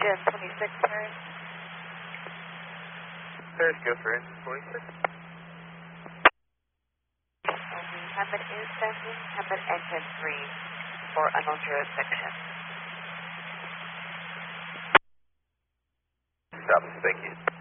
engine 26, Paris. Paris, go for engine 26. Hamid is sending Hamid engine 3 for unknown jurisdiction. Stop, thank you.